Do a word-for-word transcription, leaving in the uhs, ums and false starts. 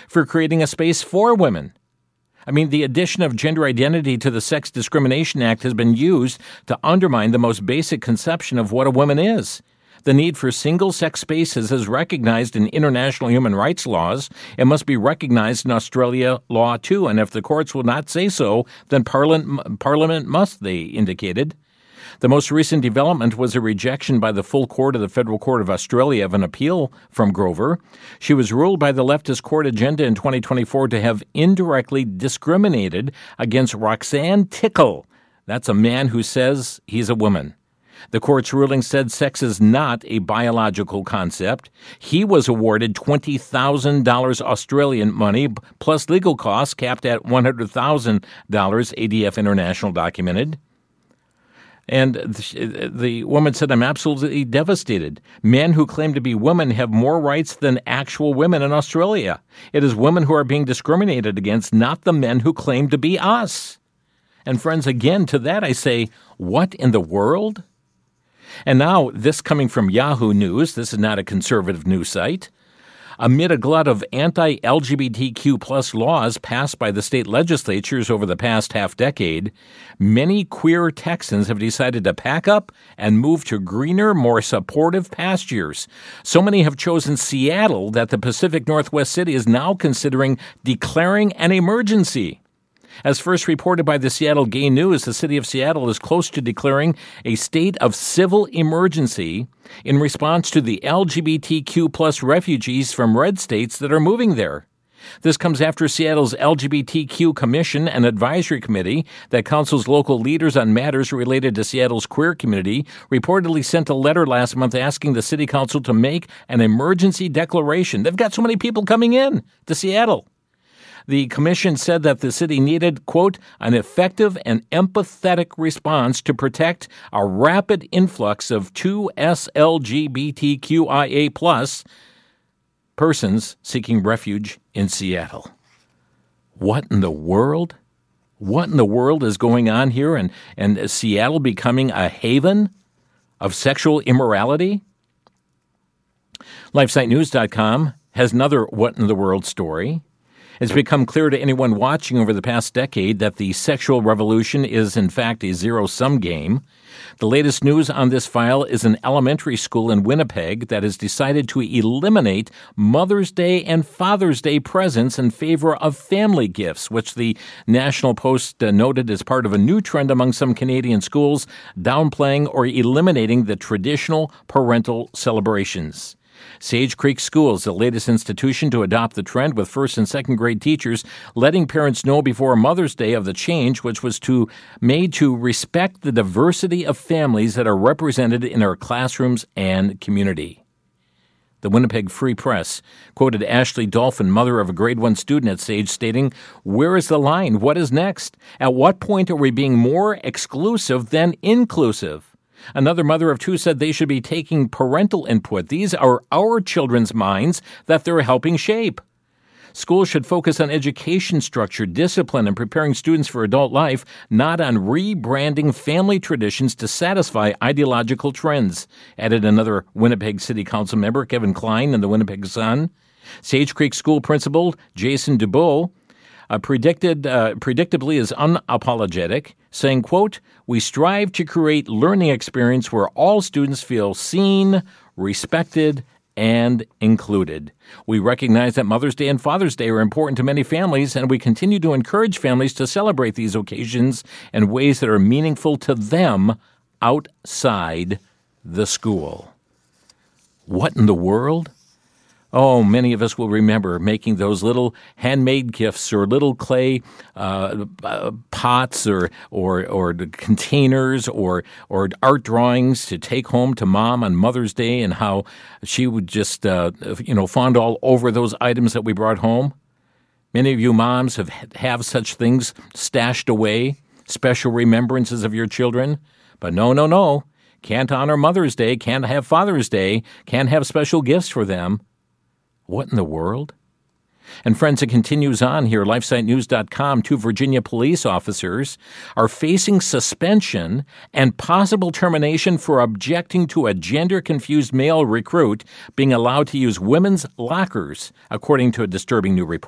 for creating a space for women. I mean, the addition of gender identity to the Sex Discrimination Act has been used to undermine the most basic conception of what a woman is. The need for single-sex spaces is recognized in international human rights laws. It must be recognized in Australia law, too, and if the courts will not say so, then Parliament, Parliament must, they indicated. The most recent development was a rejection by the full court of the Federal Court of Australia of an appeal from Grover. She was ruled by the leftist court agenda in twenty twenty-four to have indirectly discriminated against Roxanne Tickle. That's a man who says he's a woman. The court's ruling said sex is not a biological concept. He was awarded twenty thousand dollars Australian money plus legal costs capped at one hundred thousand dollars, A D F International documented. And the woman said, I'm absolutely devastated. Men who claim to be women have more rights than actual women in Australia. It is women who are being discriminated against, not the men who claim to be us. And friends, again, to that I say, what in the world? And now, this coming from Yahoo News, this is not a conservative news site. Amid a glut of anti-L G B T Q plus laws passed by the state legislatures over the past half-decade, many queer Texans have decided to pack up and move to greener, more supportive pastures. So many have chosen Seattle that the Pacific Northwest city is now considering declaring an emergency. As first reported by the Seattle Gay News, the city of Seattle is close to declaring a state of civil emergency in response to the L G B T Q plus refugees from red states that are moving there. This comes after Seattle's L G B T Q Commission and Advisory Committee that counsels local leaders on matters related to Seattle's queer community reportedly sent a letter last month asking the city council to make an emergency declaration. They've got so many people coming in to Seattle. The commission said that the city needed, quote, an effective and empathetic response to protect a rapid influx of two L G B T Q I A plus persons seeking refuge in Seattle. What in the world? What in the world is going on here? And, and is Seattle becoming a haven of sexual immorality? LifeSite News dot com has another what in the world story. It's become clear to anyone watching over the past decade that the sexual revolution is, in fact, a zero-sum game. The latest news on this file is an elementary school in Winnipeg that has decided to eliminate Mother's Day and Father's Day presents in favor of family gifts, which the National Post uh, noted as part of a new trend among some Canadian schools, downplaying or eliminating the traditional parental celebrations. Sage Creek School is the latest institution to adopt the trend, with first and second grade teachers letting parents know before Mother's Day of the change, which was to made to respect the diversity of families that are represented in our classrooms and community. The Winnipeg Free Press quoted Ashley Dolphin, mother of a grade one student at Sage, stating, "Where is the line? What is next? At what point are we being more exclusive than inclusive?" Another mother of two said they should be taking parental input. These are our children's minds that they're helping shape. Schools should focus on education structure, discipline, and preparing students for adult life, not on rebranding family traditions to satisfy ideological trends, added another Winnipeg City Council member, Kevin Klein, in the Winnipeg Sun. Sage Creek School Principal Jason Dubois Uh, predicted, uh, predictably is unapologetic, saying, quote, "We strive to create learning experience where all students feel seen, respected, and included. We recognize that Mother's Day and Father's Day are important to many families, and we continue to encourage families to celebrate these occasions in ways that are meaningful to them outside the school." What in the world? Oh, many of us will remember making those little handmade gifts or little clay uh, uh, pots or or or containers or or art drawings to take home to Mom on Mother's Day, and how she would just uh, you know fawn all over those items that we brought home. Many of you moms have have such things stashed away, special remembrances of your children. But no, no, no, can't honor Mother's Day, can't have Father's Day, can't have special gifts for them. What in the world? And friends, it continues on here. LifeSite News dot com, two Virginia police officers are facing suspension and possible termination for objecting to a gender-confused male recruit being allowed to use women's lockers, according to a disturbing new report.